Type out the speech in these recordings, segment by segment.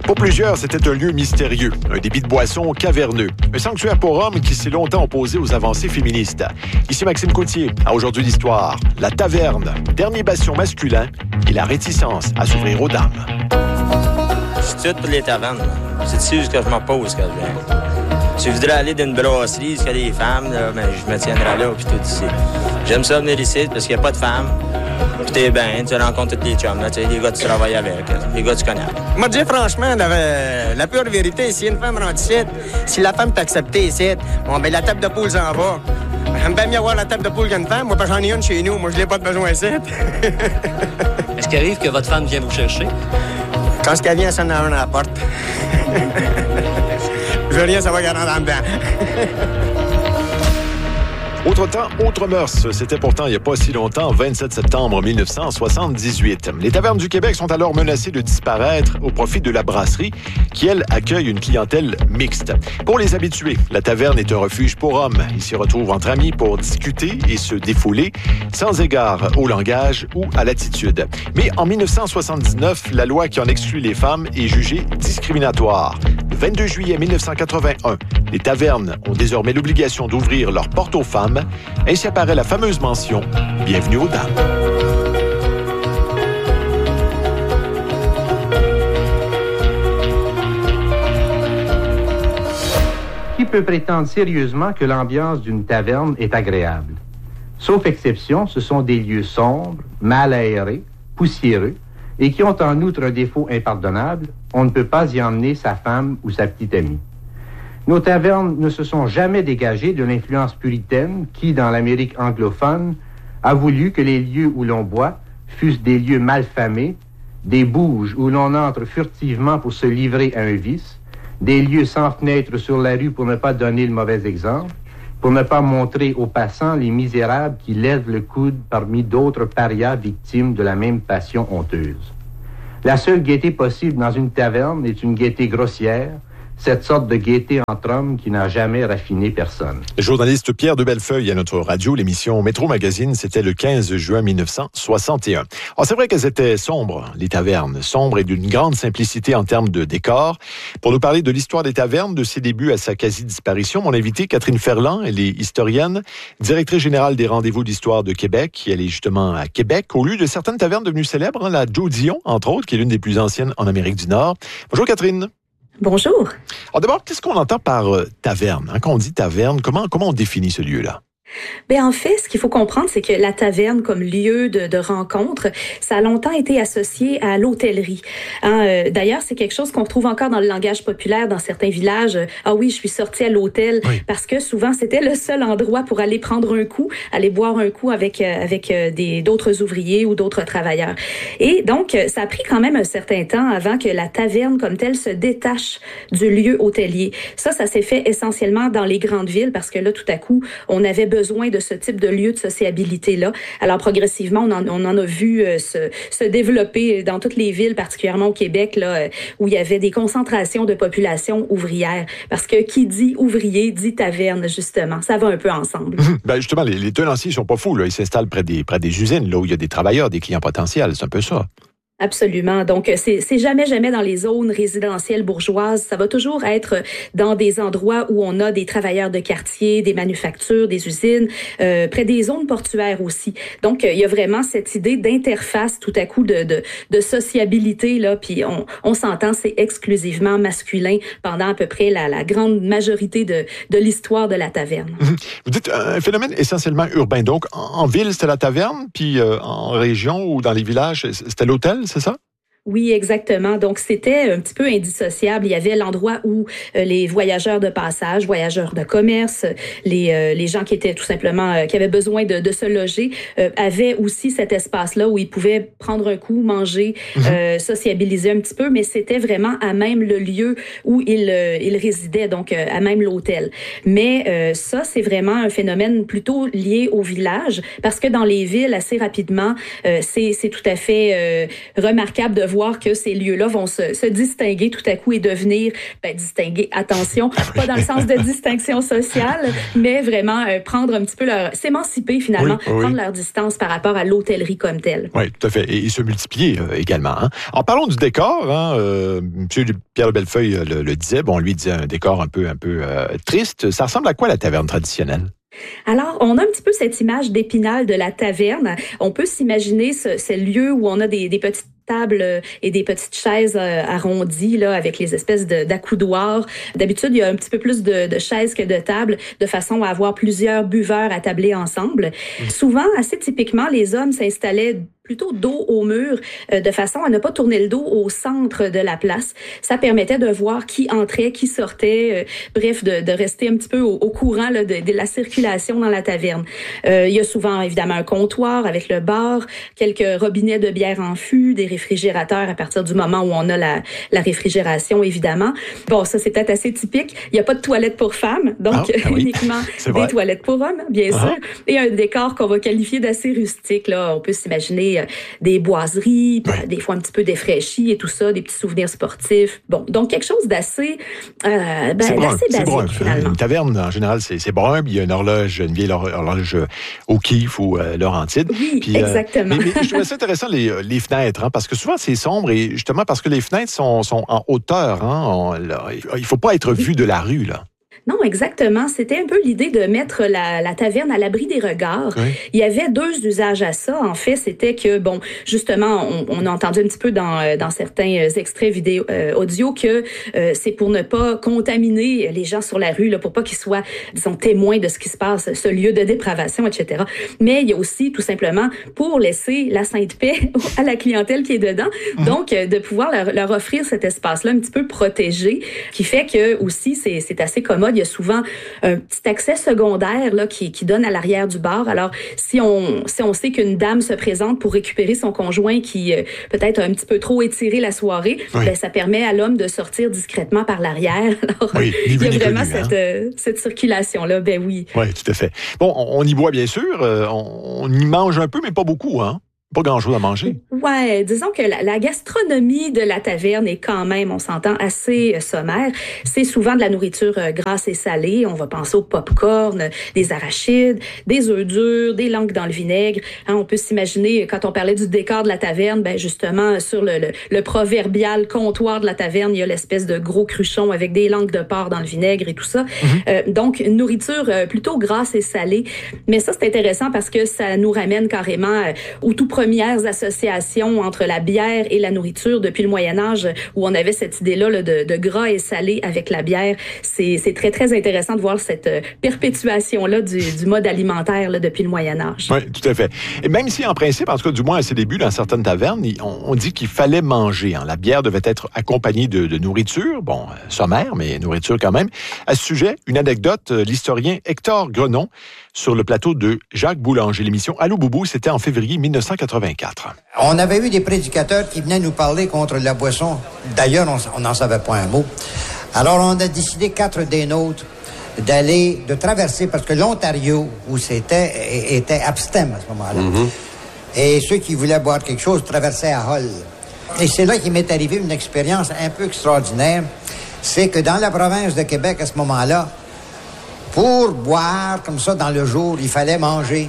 Pour plusieurs, c'était un lieu mystérieux, un débit de boissons caverneux, un sanctuaire pour hommes qui s'est longtemps opposé aux avancées féministes. Ici Maxime Coutier, à Aujourd'hui l'Histoire, la taverne, dernier bastion masculin et la réticence à s'ouvrir aux dames. Je suis tout pour les tavernes. C'est ici que je m'oppose quand je viens. Si je voudrais aller d'une brasserie jusqu'à des femmes, là, ben, je me tiendrai là, puis tout ici. J'aime ça venir ici parce qu'il n'y a pas de femmes. Puis t'es bien, tu rencontres tous les chums, là, les gars que tu travailles avec, les gars que tu connais. Moi, je dis franchement, la pure vérité, si une femme rentre ici, si la femme t'a accepté ici, bon, ben la table de poule s'en va. J'aime bien mieux avoir la table de poule qu'une femme. Moi, j'en ai une chez nous. Moi, je n'ai pas de besoin ici. Est-ce qu'il arrive que votre femme vient vous chercher? Quand elle vient, elle sonne à la porte. Je veux rien savoir qu'elle rentre en dedans. Autre temps, autre mœurs. C'était pourtant il n'y a pas si longtemps, 27 septembre 1978. Les tavernes du Québec sont alors menacées de disparaître au profit de la brasserie qui, elle, accueille une clientèle mixte. Pour les habitués, la taverne est un refuge pour hommes. Ils s'y retrouvent entre amis pour discuter et se défouler, sans égard au langage ou à l'attitude. Mais en 1979, la loi qui en exclut les femmes est jugée discriminatoire. Le 22 juillet 1981, les tavernes ont désormais l'obligation d'ouvrir leurs portes aux femmes. Ainsi apparaît la fameuse mention « Bienvenue aux dames ». Qui peut prétendre sérieusement que l'ambiance d'une taverne est agréable? Sauf exception, ce sont des lieux sombres, mal aérés, poussiéreux, et qui ont en outre un défaut impardonnable, on ne peut pas y emmener sa femme ou sa petite amie. Nos tavernes ne se sont jamais dégagées de l'influence puritaine qui, dans l'Amérique anglophone, a voulu que les lieux où l'on boit fussent des lieux malfamés, des bouges où l'on entre furtivement pour se livrer à un vice, des lieux sans fenêtres sur la rue pour ne pas donner le mauvais exemple, pour ne pas montrer aux passants les misérables qui lèvent le coude parmi d'autres parias victimes de la même passion honteuse. La seule gaieté possible dans une taverne est une gaieté grossière, cette sorte de gaieté entre hommes qui n'a jamais raffiné personne. Le journaliste Pierre de Bellefeuille à notre radio, l'émission Métro Magazine, c'était le 15 juin 1961. Alors, c'est vrai qu'elles étaient sombres, les tavernes, sombres et d'une grande simplicité en termes de décor. Pour nous parler de l'histoire des tavernes, de ses débuts à sa quasi-disparition, mon invitée, Catherine Ferland, elle est historienne, directrice générale des Rendez-vous d'Histoire de Québec. Elle est justement à Québec, au lieu de certaines tavernes devenues célèbres, la Joe Dion, entre autres, qui est l'une des plus anciennes en Amérique du Nord. Bonjour Catherine. Bonjour. Alors d'abord, qu'est-ce qu'on entend par taverne? Quand on dit taverne, comment on définit ce lieu-là? En fait, ce qu'il faut comprendre, c'est que la taverne comme lieu de rencontre, ça a longtemps été associé à l'hôtellerie. D'ailleurs, c'est quelque chose qu'on retrouve encore dans le langage populaire dans certains villages. Ah oui, je suis sortie à l'hôtel, oui. Parce que souvent, c'était le seul endroit pour aller prendre un coup, aller boire un coup avec d'autres ouvriers ou d'autres travailleurs. Et donc, ça a pris quand même un certain temps avant que la taverne comme telle se détache du lieu hôtelier. Ça s'est fait essentiellement dans les grandes villes parce que là, tout à coup, on avait besoin de ce type de lieu de sociabilité-là. Alors, progressivement, on en a vu se développer dans toutes les villes, particulièrement au Québec, là, où il y avait des concentrations de population ouvrière. Parce que qui dit ouvrier, dit taverne, justement. Ça va un peu ensemble. Justement, les tenanciers sont pas fous, là. Ils s'installent près des usines, là où il y a des travailleurs, des clients potentiels. C'est un peu ça. Absolument. Donc, c'est jamais dans les zones résidentielles bourgeoises. Ça va toujours être dans des endroits où on a des travailleurs de quartier, des manufactures, des usines, près des zones portuaires aussi. Donc, il y a vraiment cette idée d'interface tout à coup de sociabilité, là. Puis, on s'entend, c'est exclusivement masculin pendant à peu près la grande majorité de l'histoire de la taverne. Vous dites un phénomène essentiellement urbain. Donc, en ville, c'était la taverne, puis en région ou dans les villages, c'était l'hôtel? C'est ça? Oui, exactement. Donc, c'était un petit peu indissociable. Il y avait l'endroit où les voyageurs de passage, voyageurs de commerce, les gens qui étaient tout simplement, qui avaient besoin de se loger, avaient aussi cet espace-là où ils pouvaient prendre un coup, manger, sociabiliser un petit peu, mais c'était vraiment à même le lieu où ils résidaient, donc à même l'hôtel. Mais ça, c'est vraiment un phénomène plutôt lié au village, parce que dans les villes, assez rapidement, c'est tout à fait remarquable de voir que ces lieux-là vont se distinguer tout à coup et devenir, distinguer, attention, pas dans le sens de distinction sociale, mais vraiment prendre un petit peu s'émanciper finalement, prendre leur distance par rapport à l'hôtellerie comme telle. Oui, tout à fait. Et se multiplier également. Hein. En parlant du décor, M. Pierre Bellefeuille le disait, lui disait un décor un peu triste. Ça ressemble à quoi la taverne traditionnelle? Alors, on a un petit peu cette image d'Épinal de la taverne. On peut s'imaginer ce lieu où on a des petites tables et des petites chaises arrondies là avec les espèces d'accoudoirs. D'habitude, il y a un petit peu plus de chaises que de tables, de façon à avoir plusieurs buveurs attablés ensemble. Souvent, assez typiquement, les hommes s'installaient plutôt dos au mur, de façon à ne pas tourner le dos au centre de la place. Ça permettait de voir qui entrait, qui sortait, bref, de rester un petit peu au courant là, de la circulation dans la taverne. Il y a souvent, évidemment, un comptoir avec le bar, quelques robinets de bière en fût, des réfrigérateurs à partir du moment où on a la réfrigération, évidemment. Bon, ça, c'est peut-être assez typique. Il n'y a pas de toilettes pour femmes, donc uniquement des toilettes pour hommes, bien sûr. Et un décor qu'on va qualifier d'assez rustique. Là, on peut s'imaginer des boiseries, des fois un petit peu défraîchies et tout ça, des petits souvenirs sportifs. Bon, donc quelque chose d'assez d'assez basique, finalement. Une taverne, en général, c'est brun, puis il y a une vieille horloge O'Keeffe ou Laurentide. Oui, puis, exactement. Mais je trouvais ça intéressant, les fenêtres, parce que souvent, c'est sombre, et justement, parce que les fenêtres sont en hauteur. Il ne faut pas être vu de la rue, là. Non, exactement. C'était un peu l'idée de mettre la taverne à l'abri des regards. Oui. Il y avait deux usages à ça. En fait, c'était que, justement, on a entendu un petit peu dans certains extraits vidéo audio que c'est pour ne pas contaminer les gens sur la rue, là, pour pas qu'ils soient, disons, témoins de ce qui se passe, ce lieu de dépravation, etc. Mais il y a aussi, tout simplement, pour laisser la sainte paix à la clientèle qui est dedans. Donc, de pouvoir leur offrir cet espace-là un petit peu protégé, qui fait que, aussi, c'est assez commode. Il y a souvent un petit accès secondaire là, qui donne à l'arrière du bar. Alors, si on sait qu'une dame se présente pour récupérer son conjoint qui peut-être a un petit peu trop étiré la soirée, ça permet à l'homme de sortir discrètement par l'arrière. Alors, il y a vraiment cette circulation-là. Oui. Oui, tout à fait. Bon, on y boit, bien sûr. On y mange un peu, mais pas beaucoup, hein? Pas grand-chose à manger. Ouais, disons que la gastronomie de la taverne est quand même, on s'entend, assez sommaire. C'est souvent de la nourriture grasse et salée. On va penser au pop-corn, des arachides, des œufs durs, des langues dans le vinaigre. On peut s'imaginer, quand on parlait du décor de la taverne, justement, sur le proverbial comptoir de la taverne, il y a l'espèce de gros cruchon avec des langues de porc dans le vinaigre et tout ça. Donc, une nourriture plutôt grasse et salée. Mais ça, c'est intéressant parce que ça nous ramène carrément au tout premières associations entre la bière et la nourriture depuis le Moyen-Âge, où on avait cette idée-là là, de gras et salé avec la bière. C'est très, très intéressant de voir cette perpétuation-là du mode alimentaire là, depuis le Moyen-Âge. Oui, tout à fait. Et même si, en principe, en tout cas, du moins à ses débuts, dans certaines tavernes, on dit qu'il fallait manger. La bière devait être accompagnée de nourriture, sommaire, mais nourriture quand même. À ce sujet, une anecdote, l'historien Hector Grenon, sur le plateau de Jacques Boulanger. L'émission Allô Boubou, c'était en février 1984. On avait eu des prédicateurs qui venaient nous parler contre la boisson. D'ailleurs, on n'en savait pas un mot. Alors, on a décidé, 4 des nôtres, de traverser, parce que l'Ontario, où était abstème à ce moment-là. Et ceux qui voulaient boire quelque chose traversaient à Hull. Et c'est là qu'il m'est arrivé une expérience un peu extraordinaire. C'est que dans la province de Québec, à ce moment-là, pour boire comme ça dans le jour, il fallait manger.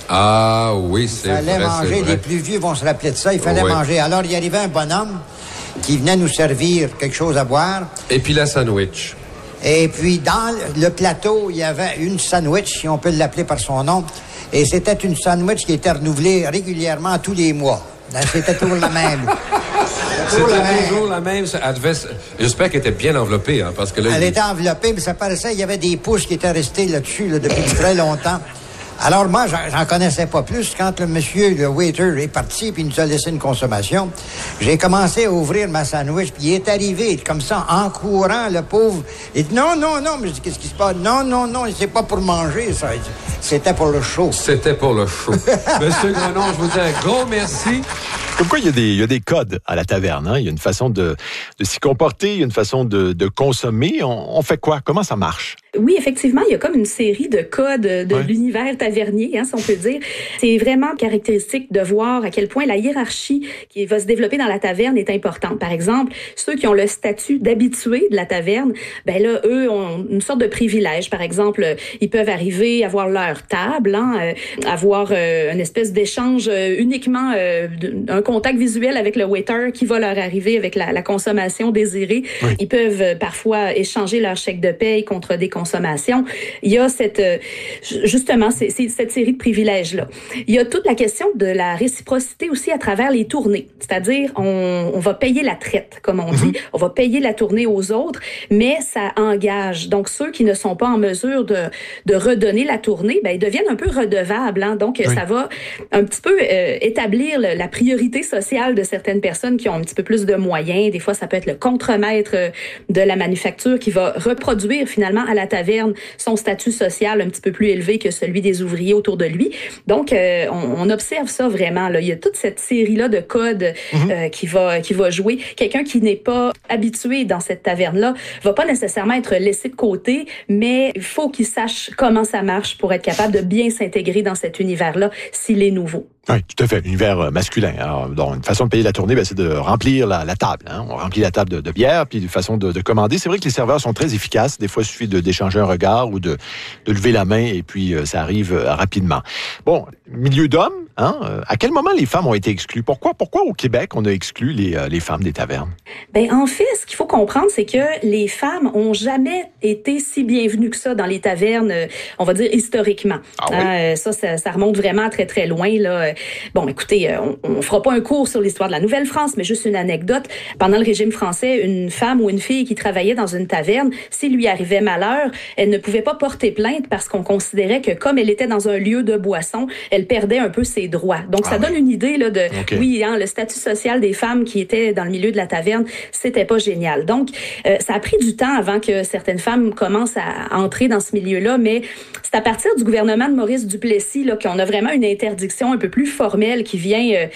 Ah oui, c'est vrai. Il fallait manger. Les plus vieux vont se rappeler de ça. Il fallait manger. Alors, il y arrivait un bonhomme qui venait nous servir quelque chose à boire. Et puis la sandwich. Et puis, dans le plateau, il y avait une sandwich, si on peut l'appeler par son nom. Et c'était une sandwich qui était renouvelée régulièrement tous les mois. C'était toujours la même. C'était toujours la même. J'espère qu'elle était bien enveloppée. Parce que là, elle était enveloppée, mais ça paraissait qu'il y avait des pouces qui étaient restés là-dessus depuis très longtemps. Alors moi, j'en connaissais pas plus. Quand le waiter est parti puis il nous a laissé une consommation, j'ai commencé à ouvrir ma sandwich puis il est arrivé comme ça, en courant, le pauvre. Il dit non. Mais je dis, qu'est-ce qui se passe? Non, c'est pas pour manger, ça. C'était pour le show. C'était pour le show. Monsieur Grenon, je vous dis un gros merci. Comme quoi, il y a des codes à la taverne. Hein? Il y a une façon de s'y comporter, il y a une façon de consommer. On fait quoi? Comment ça marche? Oui, effectivement, il y a comme une série de codes de l'univers tavernier, si on peut dire. C'est vraiment caractéristique de voir à quel point la hiérarchie qui va se développer dans la taverne est importante. Par exemple, ceux qui ont le statut d'habitués de la taverne, ben là, eux ont une sorte de privilège. Par exemple, ils peuvent arriver, avoir leur table, avoir une espèce d'échange uniquement, un contact visuel avec le waiter qui va leur arriver avec la consommation désirée. Oui. Ils peuvent parfois échanger leur chèque de paye contre des consommation. Il y a cette série de privilèges-là. Il y a toute la question de la réciprocité aussi à travers les tournées. C'est-à-dire, on va payer la traite, comme on dit. On va payer la tournée aux autres, mais ça engage. Donc, ceux qui ne sont pas en mesure de redonner la tournée, ben, ils deviennent un peu redevables. Hein? Donc, ça va un petit peu établir la priorité sociale de certaines personnes qui ont un petit peu plus de moyens. Des fois, ça peut être le contremaître de la manufacture qui va reproduire finalement à la taverne son statut social un petit peu plus élevé que celui des ouvriers autour de lui. Donc, on observe ça vraiment. Là. Il y a toute cette série-là de codes qui va jouer. Quelqu'un qui n'est pas habitué dans cette taverne-là va pas nécessairement être laissé de côté, mais il faut qu'il sache comment ça marche pour être capable de bien s'intégrer dans cet univers-là s'il est nouveau. Oui, tout à fait. L'univers masculin. Alors, donc, une façon de payer la tournée, ben, c'est de remplir la table. Hein. On remplit la table de bière, puis une façon de commander. C'est vrai que les serveurs sont très efficaces. Des fois, il suffit d'échanger un regard ou de lever la main, et puis ça arrive rapidement. Bon, milieu d'hommes, hein, à quel moment les femmes ont été exclues? Pourquoi au Québec, on a exclu les femmes des tavernes? Ben, en fait, ce qu'il faut comprendre, c'est que les femmes ont jamais été si bienvenues que ça dans les tavernes, on va dire historiquement. Ah oui? Ça remonte vraiment très, très loin, là. Bon, écoutez, on fera pas un cours sur l'histoire de la Nouvelle-France, mais juste une anecdote. Pendant le régime français, une femme ou une fille qui travaillait dans une taverne, s'il lui arrivait malheur, elle ne pouvait pas porter plainte parce qu'on considérait que comme elle était dans un lieu de boisson, elle perdait un peu ses droits. Donc, ça donne une idée là, le statut social des femmes qui étaient dans le milieu de la taverne, c'était pas génial. Donc, ça a pris du temps avant que certaines femmes commencent à entrer dans ce milieu-là, mais c'est à partir du gouvernement de Maurice Duplessis là, qu'on a vraiment une interdiction un peu plus formelle qui vient,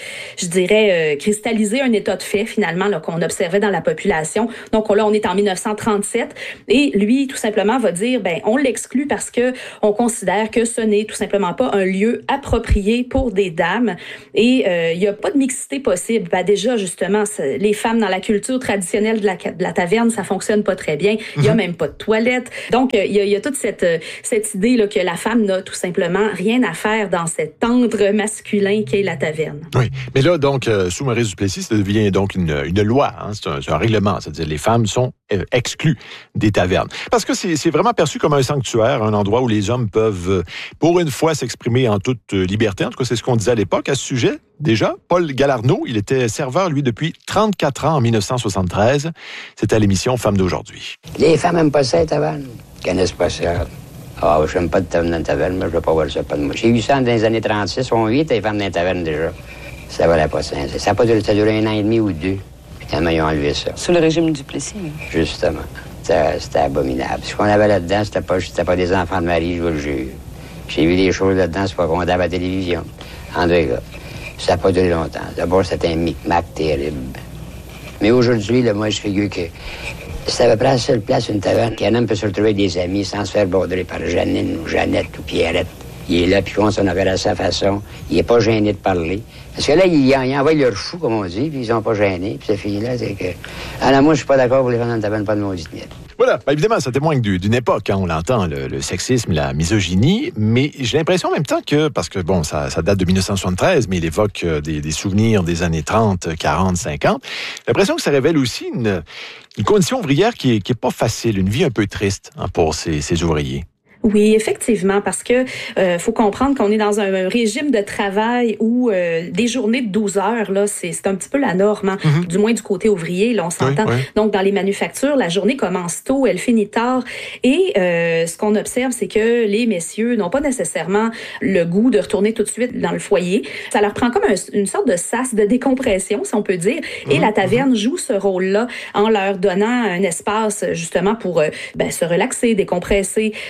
cristalliser un état de fait, finalement, là, qu'on observait dans la population. Donc, là, on est en 1937 et lui, tout simplement, va dire, ben, on l'exclut parce que on considère que ce n'est tout simplement pas un lieu approprié pour des dames et il n'y a pas de mixité possible. Ben, déjà, justement, les femmes dans la culture traditionnelle de la taverne, ça fonctionne pas très bien. Il y a même pas de toilette. Donc, il y a toute cette idée là, que la femme n'a tout simplement rien à faire dans cet antre masculin qu'est la taverne. Oui, mais là, donc, sous Maurice Duplessis, ça devient donc une loi, hein? C'est un règlement, c'est-à-dire les femmes sont exclues des tavernes. Parce que c'est vraiment perçu comme un sanctuaire, un endroit où les hommes peuvent, pour une fois, s'exprimer en toute liberté. En tout cas, c'est ce qu'on disait à l'époque à ce sujet. Déjà, Paul Galarneau, il était serveur, lui, depuis 34 ans en 1973. C'était à l'émission Femmes d'aujourd'hui. Les femmes n'aiment pas ça, les tavernes. Ils connaissent pas ça. Ah, je n'aime pas de taverne dans la taverne, mais je ne veux pas voir ça, pas de moi. J'ai eu ça dans les années 36, on 8 les femmes dans la taverne déjà. Ça valait pas ça. Ça a duré 1 an et demi ou 2. Puis tellement ils ont enlevé ça. Sous le régime du Duplessis. Justement. C'était abominable. Ce qu'on avait là-dedans, c'était pas des enfants de Marie, je vous le jure. J'ai vu des choses là-dedans, c'est pas comptable à la télévision. En deux cas. Ça n'a pas duré longtemps. D'abord, c'était un micmac terrible. Mais aujourd'hui, là, moi, je figure que c'est à peu près la seule place, une taverne, qu'un homme peut se retrouver avec des amis sans se faire borderer par Janine ou Jeannette ou Pierrette. Il est là, puis on s'en affaire à sa façon. Il n'est pas gêné de parler. Parce que là, ils envoient leur chou, comme on dit, puis ils sont pas gênés. Puis cette fille-là, c'est que... Alors moi, je suis pas d'accord pour les femmes dans la taverne, pas de maudite miette. Voilà, ben évidemment, ça témoigne d'une époque, hein, on l'entend, le sexisme, la misogynie, mais j'ai l'impression en même temps que, parce que bon, ça date de 1973, mais il évoque des souvenirs des années 30, 40, 50, j'ai l'impression que ça révèle aussi une condition ouvrière qui est pas facile, une vie un peu triste, hein, pour ces ouvriers. Oui, effectivement, parce que faut comprendre qu'on est dans un régime de travail où des journées de 12 heures, là, c'est un petit peu la norme, hein, du moins du côté ouvrier, là, on s'entend. Oui, oui. Donc, dans les manufactures, la journée commence tôt, elle finit tard. Et ce qu'on observe, c'est que les messieurs n'ont pas nécessairement le goût de retourner tout de suite dans le foyer. Ça leur prend comme une sorte de sas de décompression, si on peut dire. Et la taverne joue ce rôle-là en leur donnant un espace, justement, pour se relaxer, décompresser,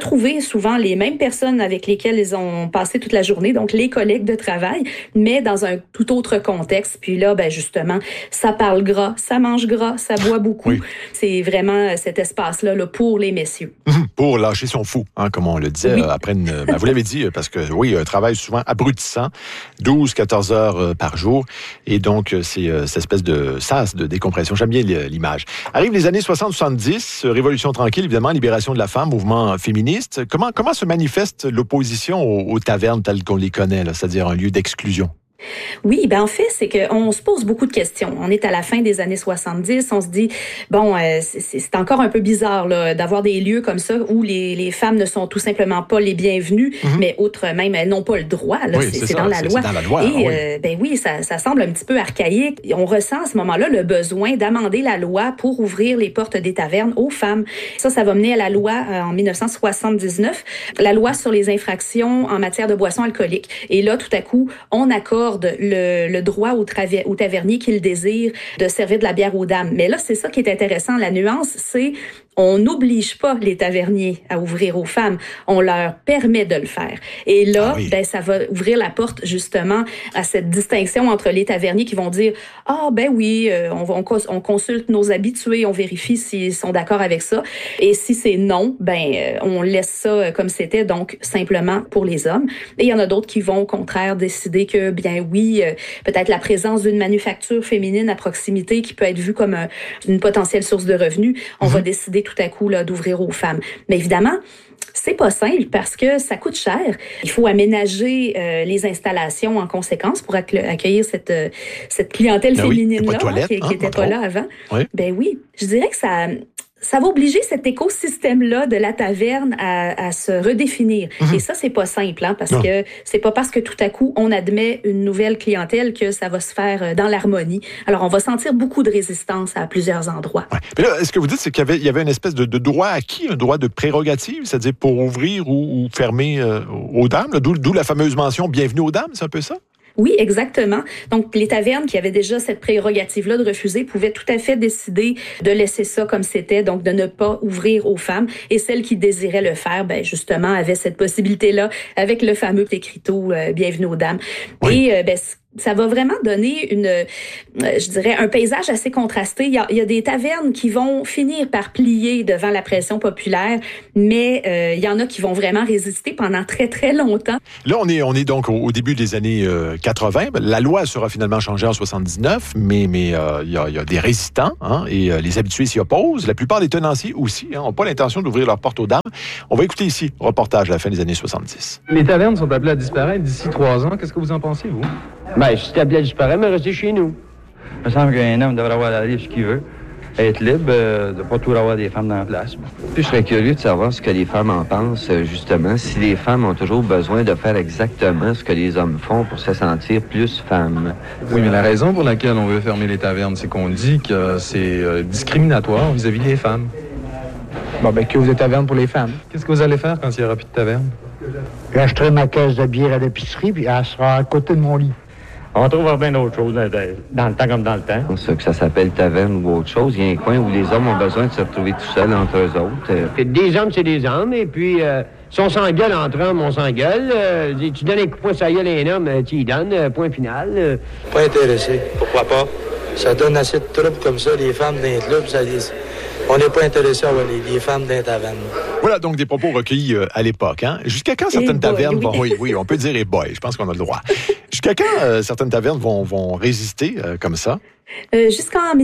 retrouver souvent les mêmes personnes avec lesquelles ils ont passé toute la journée, donc les collègues de travail, mais dans un tout autre contexte. Puis là, ben justement, ça parle gras, ça mange gras, ça boit beaucoup. Oui. C'est vraiment cet espace-là là, pour les messieurs. Pour lâcher son fou, hein, comme on le disait après vous l'avez dit, parce que oui, un travail souvent abrutissant, 12-14 heures par jour, et donc c'est cette espèce de sas de décompression. J'aime bien l'image. Arrivent les années 60-70, révolution tranquille, évidemment, libération de la femme, mouvement féministe. Comment se manifeste l'opposition aux tavernes telles qu'on les connaît, là, c'est-à-dire un lieu d'exclusion? Oui, ben en fait, c'est qu'on se pose beaucoup de questions. On est à la fin des années 70, on se dit, bon, c'est encore un peu bizarre là, d'avoir des lieux comme ça où les femmes ne sont tout simplement pas les bienvenues, mais outre même, elles n'ont pas le droit. Là, oui, c'est dans la loi. Dans la loi. Et ben oui, ça semble un petit peu archaïque. On ressent à ce moment-là le besoin d'amender la loi pour ouvrir les portes des tavernes aux femmes. Ça va mener à la loi en 1979, la loi sur les infractions en matière de boissons alcooliques. Et là, tout à coup, on accorde le droit au tavernier qui le désire de servir de la bière aux dames. Mais là, c'est ça qui est intéressant. La nuance, c'est on n'oblige pas les taverniers à ouvrir aux femmes. On leur permet de le faire. Et là, ben, ça va ouvrir la porte justement à cette distinction entre les taverniers qui vont dire « Ah, ben oui, on consulte nos habitués, on vérifie s'ils sont d'accord avec ça. Et si c'est non, ben on laisse ça comme c'était, donc simplement pour les hommes. » Et il y en a d'autres qui vont au contraire décider que, bien oui, peut-être la présence d'une manufacture féminine à proximité qui peut être vue comme une potentielle source de revenus, on va décider tout à coup là, d'ouvrir aux femmes. Mais évidemment, c'est pas simple parce que ça coûte cher. Il faut aménager les installations en conséquence pour accueillir cette clientèle féminine-là qui n'était pas là avant. Oui. Ben oui, je dirais que ça va obliger cet écosystème-là de la taverne à se redéfinir. Et ça, c'est pas simple, hein, parce que c'est pas parce que tout à coup, on admet une nouvelle clientèle que ça va se faire dans l'harmonie. Alors, on va sentir beaucoup de résistance à plusieurs endroits. Ouais. Mais là, est-ce que vous dites qu'il y avait une espèce de droit acquis, un droit de prérogative, c'est-à-dire pour ouvrir ou fermer aux dames, là, d'où la fameuse mention « Bienvenue aux dames », c'est un peu ça? Oui, exactement. Donc, les tavernes qui avaient déjà cette prérogative-là de refuser pouvaient tout à fait décider de laisser ça comme c'était, donc de ne pas ouvrir aux femmes. Et celles qui désiraient le faire, ben justement, avaient cette possibilité-là avec le fameux écriteau « Bienvenue aux dames ». Oui. Et ben ça va vraiment donner je dirais, un paysage assez contrasté. Il y a des tavernes qui vont finir par plier devant la pression populaire, mais il y en a qui vont vraiment résister pendant très, très longtemps. Là, on est donc au début des années 80. La loi sera finalement changée en 79, mais il y a des résistants, hein, et les habitués s'y opposent. La plupart des tenanciers aussi n'ont pas l'intention d'ouvrir leurs portes aux dames. On va écouter ici, reportage à la fin des années 70. Les tavernes sont appelées à disparaître d'ici 3 ans. Qu'est-ce que vous en pensez, vous? Ben, je suis appelé à disparaître, mais rester chez nous. Il me semble qu'un homme devrait avoir la libre ce qu'il veut. Être libre, de ne pas toujours avoir des femmes dans la place. Puis je serais curieux de savoir ce que les femmes en pensent, justement. Si les femmes ont toujours besoin de faire exactement ce que les hommes font pour se sentir plus femmes. Oui, mais la raison pour laquelle on veut fermer les tavernes, c'est qu'on dit que c'est discriminatoire vis-à-vis des femmes. Bon, ben, que vous êtes taverne pour les femmes. Qu'est-ce que vous allez faire quand il n'y aura plus de taverne? J'achèterai ma caisse de bière à l'épicerie, puis elle sera à côté de mon lit. On trouvera bien d'autres choses dans le temps comme dans le temps. Ça, que ça s'appelle taverne ou autre chose, il y a un coin où les hommes ont besoin de se retrouver tout seuls entre eux autres. Des hommes, c'est des hommes, et puis si on s'engueule entre hommes, on s'engueule. Tu donnes un coup de poing sur la gueule à un homme, tu y donnes, point final. Pas intéressé, pourquoi pas? Ça donne assez de troubles comme ça, les femmes dans les clubs, on n'est pas intéressé à voir les femmes dans les tavernes. Voilà donc des propos recueillis à l'époque. Hein? Jusqu'à quand certaines tavernes vont... Oui, on peut dire « et boy », je pense qu'on a le droit. Jusqu'à quand certaines tavernes vont résister comme ça? Jusqu'en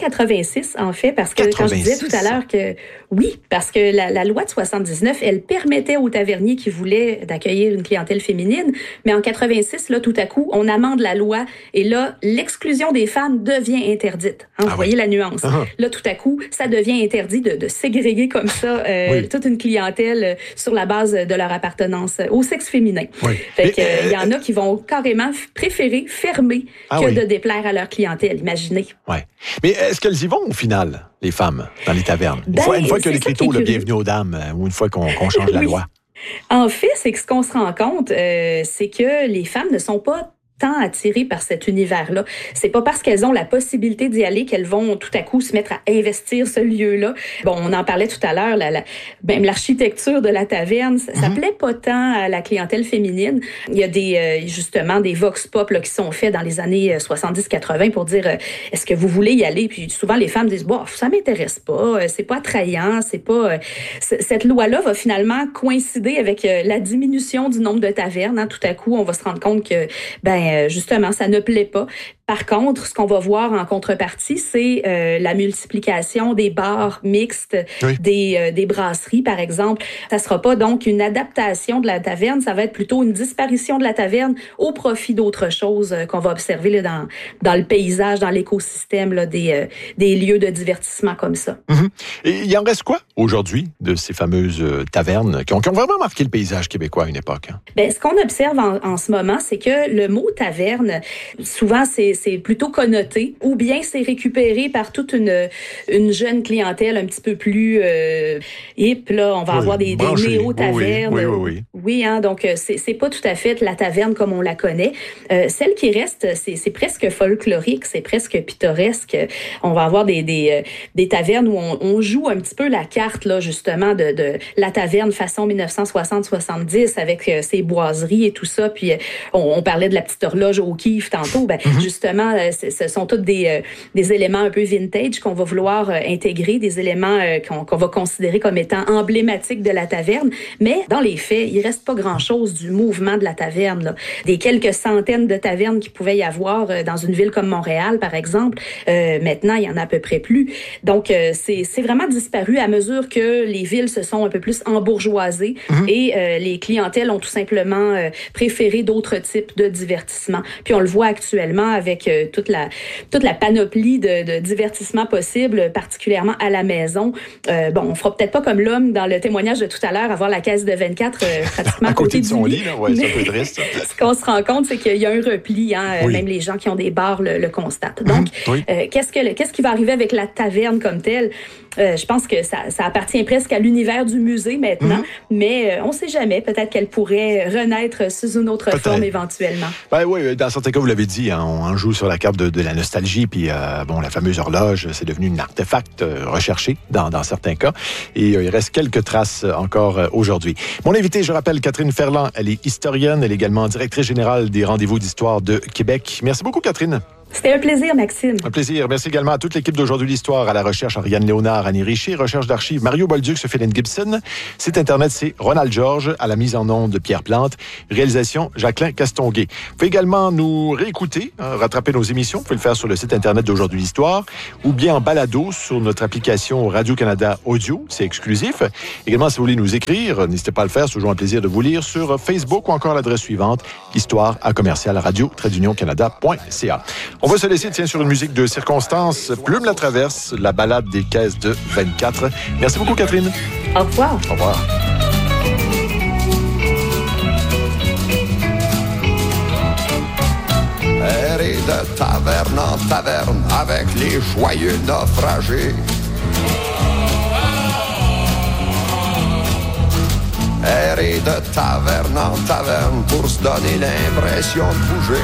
1986, en fait, parce que 86. Quand je disais tout à l'heure que oui, parce que la loi de 79, elle permettait aux taverniers qui voulaient d'accueillir une clientèle féminine, mais en 86, là, tout à coup, on amende la loi et là, l'exclusion des femmes devient interdite. Hein, vous voyez la nuance. Là, tout à coup, ça devient interdit de ségréguer comme ça toute une clientèle sur la base de leur appartenance au sexe féminin. Fait que, il y en a qui vont carrément préférer fermer que de déplaire à leur clientèle. Imaginez. Ouais. Mais est-ce qu'elles y vont au final, les femmes, dans les tavernes? Une fois que l'écriteau, le bienvenue aux dames, ou une fois qu'on change la loi? En fait, c'est que ce qu'on se rend compte, c'est que les femmes ne sont pas tant attirées par cet univers-là. C'est pas parce qu'elles ont la possibilité d'y aller qu'elles vont tout à coup se mettre à investir ce lieu-là. Bon, on en parlait tout à l'heure, même l'architecture de la taverne, ça plaît pas tant à la clientèle féminine. Il y a justement des vox pop là, qui sont faits dans les années 70-80 pour dire est-ce que vous voulez y aller? Puis souvent les femmes disent bof, ça m'intéresse pas, c'est pas attrayant, c'est pas. Cette loi-là va finalement coïncider avec la diminution du nombre de tavernes. Hein. Tout à coup, on va se rendre compte que justement, ça ne plaît pas. Par contre, ce qu'on va voir en contrepartie, c'est la multiplication des bars mixtes, des brasseries, par exemple. Ça sera pas donc une adaptation de la taverne, ça va être plutôt une disparition de la taverne au profit d'autres choses qu'on va observer là, dans le paysage, dans l'écosystème là, des lieux de divertissement comme ça. Mm-hmm. Et il en reste quoi aujourd'hui de ces fameuses tavernes qui ont vraiment marqué le paysage québécois à une époque? Hein? Bien, ce qu'on observe en ce moment, c'est que le mot taverne, souvent, c'est plutôt connoté, ou bien c'est récupéré par toute une jeune clientèle un petit peu plus hip. Là, on va avoir des néo-tavernes. Oui, hein, donc c'est pas tout à fait la taverne comme on la connaît. Celle qui reste, c'est presque folklorique, c'est presque pittoresque. On va avoir des tavernes où on joue un petit peu la carte, là, justement, de la taverne façon 1960-70 avec ses boiseries et tout ça. Puis on parlait de la petite horloge au kiff tantôt. Ben, justement, ce sont tous des éléments un peu vintage qu'on va vouloir intégrer, des éléments qu'on va considérer comme étant emblématiques de la taverne. Mais dans les faits, il reste pas grand-chose du mouvement de la taverne. Là. Des quelques centaines de tavernes qu'il pouvait y avoir dans une ville comme Montréal, par exemple, maintenant, il y en a à peu près plus. Donc, c'est vraiment disparu à mesure que les villes se sont un peu plus embourgeoisées et les clientèles ont tout simplement préféré d'autres types de divertissements. Puis on le voit actuellement avec toute la panoplie de divertissements possibles, particulièrement à la maison. On fera peut-être pas comme l'homme dans le témoignage de tout à l'heure, avoir la caisse de 24 pratiquement à côté de son lit. Là, ouais, c'est un peu triste. Ce qu'on se rend compte, c'est qu'il y a un repli. Hein, même les gens qui ont des bars le constatent. Donc, qu'est-ce qui va arriver avec la taverne comme telle? Je pense que ça appartient presque à l'univers du musée maintenant, mais on ne sait jamais. Peut-être qu'elle pourrait renaître sous une autre forme éventuellement. Ben oui, dans certains cas, vous l'avez dit, hein, on joue sur la carte de la nostalgie, puis la fameuse horloge, c'est devenu un artefact recherché dans certains cas, et il reste quelques traces encore aujourd'hui. Mon invité, je rappelle, Catherine Ferland, elle est historienne, elle est également directrice générale des Rendez-vous d'Histoire de Québec. Merci beaucoup, Catherine. C'était un plaisir, Maxime. Un plaisir. Merci également à toute l'équipe d'Aujourd'hui l'Histoire, à la recherche Ariane Léonard, Annie Richer, recherche d'archives Mario Bolduc, Sophie Gibson. Site Internet, c'est Ronald Georges, à la mise en onde de Pierre Plante. Réalisation, Jacqueline Castonguay. Vous pouvez également nous réécouter, rattraper nos émissions. Vous pouvez le faire sur le site Internet d'Aujourd'hui l'Histoire ou bien en balado sur notre application Radio-Canada Audio. C'est exclusif. Également, si vous voulez nous écrire, n'hésitez pas à le faire. C'est toujours un plaisir de vous lire sur Facebook ou encore l'adresse suivante, histoire@radio-canada.ca. On va se laisser, sur une musique de circonstance. Plume la traverse, la balade des caisses de 24. Merci beaucoup, Catherine. Au revoir. Au revoir. Errer de taverne en taverne avec les joyeux naufragés. Errer de taverne en taverne pour se donner l'impression de bouger.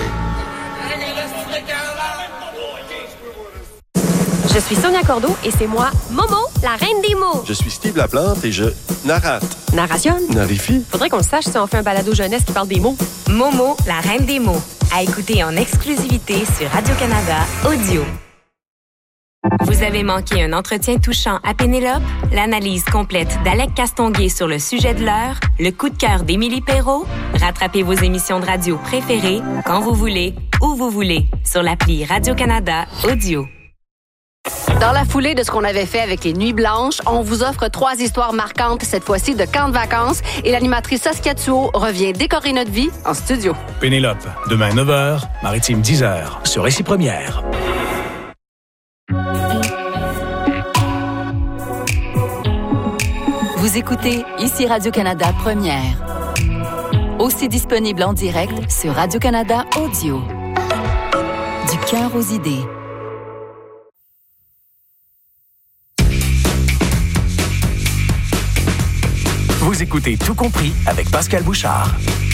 Je suis Sonia Cordeau et c'est moi, Momo, la reine des mots. Je suis Steve Laplante et je narrate. Narration? Narifie. Faudrait qu'on le sache si on fait un balado jeunesse qui parle des mots. Momo, la reine des mots. À écouter en exclusivité sur Radio-Canada Audio. Vous avez manqué un entretien touchant à Pénélope? L'analyse complète d'Alec Castonguay sur le sujet de l'heure? Le coup de cœur d'Émilie Perrault? Rattrapez vos émissions de radio préférées quand vous voulez, où vous voulez, sur l'appli Radio-Canada Audio. Dans la foulée de ce qu'on avait fait avec les Nuits Blanches, on vous offre 3 histoires marquantes, cette fois-ci de camp de vacances, et l'animatrice Saskia Thuot revient décorer notre vie en studio. Pénélope, demain 9h, Maritime 10h, sur Récit Première. Vous écoutez ici Radio-Canada Première. Aussi disponible en direct sur Radio-Canada Audio. Du cœur aux idées. Vous écoutez Tout compris avec Pascal Bouchard.